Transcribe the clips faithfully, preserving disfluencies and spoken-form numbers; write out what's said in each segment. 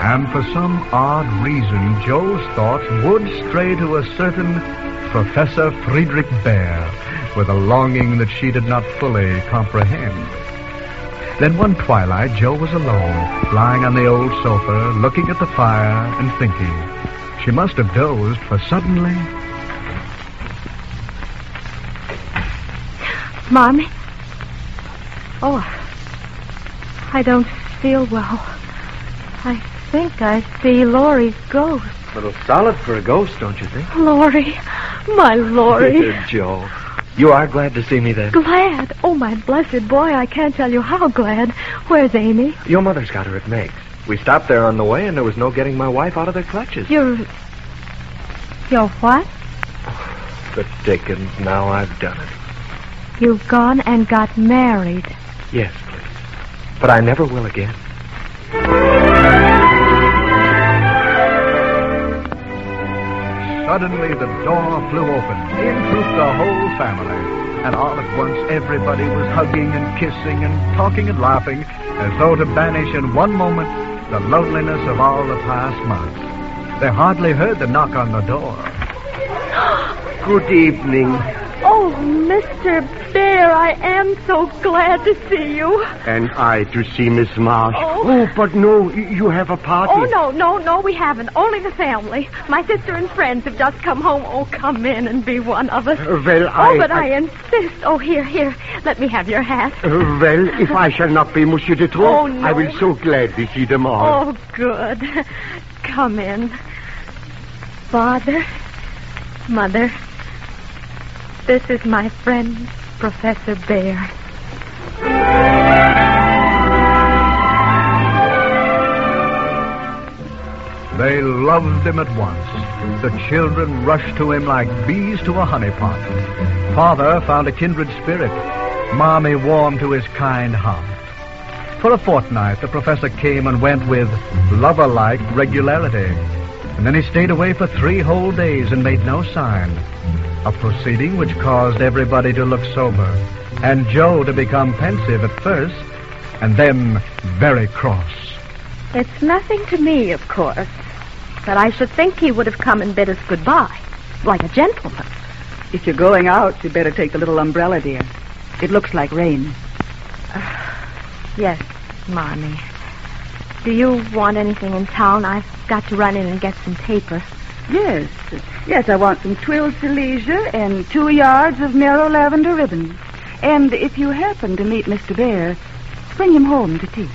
And for some odd reason, Joe's thoughts would stray to a certain Professor Friedrich Bär, with a longing that she did not fully comprehend. Then one twilight, Joe was alone, lying on the old sofa, looking at the fire and thinking. She must have dozed, for suddenly... Mommy? Oh, I don't feel well. I think I see Laurie's ghost. A little solid for a ghost, don't you think? Laurie. My Laurie. Joe. You are glad to see me then? Glad? Oh, my blessed boy, I can't tell you how glad. Where's Amy? Your mother's got her at Meg's. We stopped there on the way, and there was no getting my wife out of their clutches. You're... You're what? The dickens, now I've done it. You've gone and got married. Yes, please. But I never will again. Suddenly the door flew open. In trooped the whole family. And all at once everybody was hugging and kissing and talking and laughing, as though to banish in one moment the loneliness of all the past months. They hardly heard the knock on the door. Good evening. Oh, Mister Bär, I am so glad to see you. And I to see Miss Marsh. Oh. oh, but no, you have a party. Oh, no, no, no, we haven't. Only the family. My sister and friends have just come home. Oh, come in and be one of us. Uh, well, I... Oh, but I, I insist. Oh, here, here. Let me have your hat. Uh, well, if I shall not be Monsieur de Trop, Oh, no. I will so gladly see them all. Oh, good. Come in. Father, Mother, this is my friend, Professor Bär. They loved him at once. The children rushed to him like bees to a honey pot. Father found a kindred spirit. Mommy warmed to his kind heart. For a fortnight, the professor came and went with lover-like regularity. And then he stayed away for three whole days and made no sign. A proceeding which caused everybody to look sober, and Joe to become pensive at first, and then very cross. It's nothing to me, of course, but I should think he would have come and bid us goodbye, like a gentleman. If you're going out, you'd better take the little umbrella, dear. It looks like rain. Uh, yes, Mommy. Do you want anything in town? I've got to run in and get some paper. Yes. Yes, I want some Twill Silesia and two yards of Merrow lavender ribbon. And if you happen to meet Mister Bär, bring him home to tea.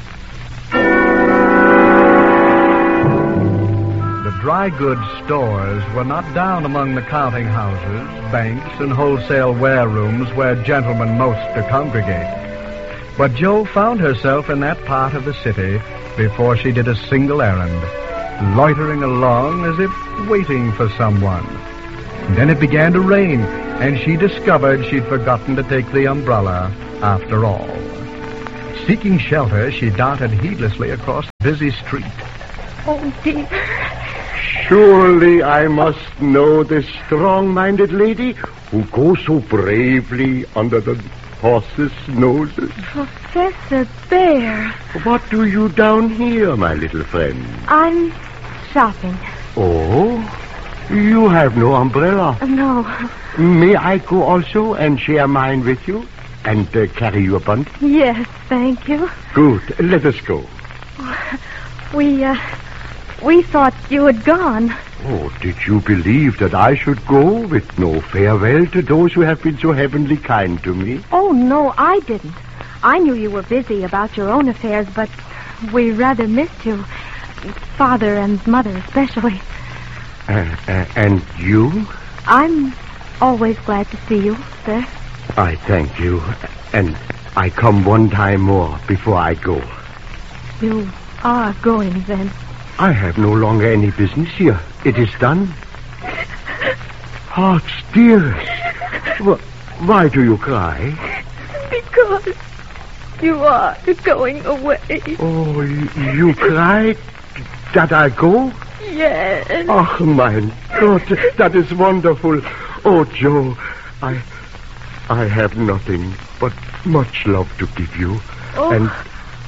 The dry goods stores were not down among the counting houses, banks, and wholesale warerooms where gentlemen most to congregate. But Joe found herself in that part of the city before she did a single errand, loitering along as if waiting for someone. And then it began to rain, and she discovered she'd forgotten to take the umbrella after all. Seeking shelter, she darted heedlessly across the busy street. Oh, dear. Surely I must know this strong-minded lady who goes so bravely under the horses' noses. Professor Bär. What do you down here, my little friend? I'm shopping. Oh, you have no umbrella. Uh, no. May I go also and share mine with you and uh, carry you a bunch? Yes, thank you. Good. Let us go. We, uh, we thought you had gone. Oh, did you believe that I should go with no farewell to those who have been so heavenly kind to me? Oh, no, I didn't. I knew you were busy about your own affairs, but we rather missed you. Father and Mother especially. Uh, uh, and you? I'm always glad to see you, sir. I thank you. And I come one time more before I go. You are going, then? I have no longer any business here. It is done. Hearts, dearest. Wh- why do you cry? Because you are going away. Oh, you, you cry that I go? Yes. Oh, my God, that is wonderful. Oh, Joe, I, I have nothing but much love to give you. Oh. And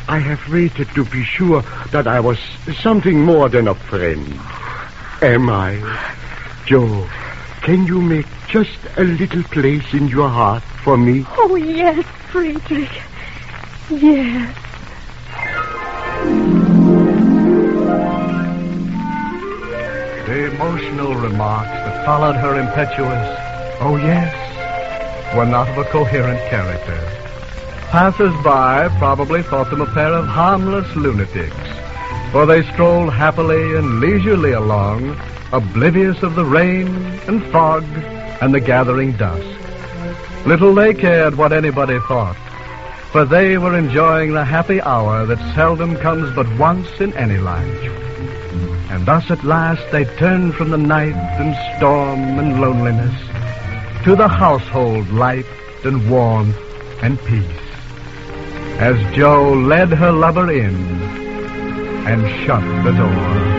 I have waited to be sure that I was something more than a friend. Am I? Joe, can you make just a little place in your heart for me? Oh, yes, Friedrich. Yes. The emotional remarks that followed her impetuous, "Oh, yes," were not of a coherent character. Passers-by probably thought them a pair of harmless lunatics, for they strolled happily and leisurely along, oblivious of the rain and fog and the gathering dusk. Little they cared what anybody thought, for they were enjoying the happy hour that seldom comes but once in any life. And thus at last they turned from the night and storm and loneliness to the household light and warmth and peace, as Joe led her lover in and shut the door.